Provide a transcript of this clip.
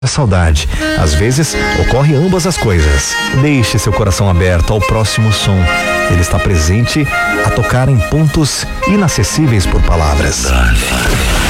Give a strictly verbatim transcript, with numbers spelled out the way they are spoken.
a saudade. Às vezes, ocorre ambas as coisas. Deixe seu coração aberto ao próximo som. Ele está presente a tocar em pontos inacessíveis por palavras.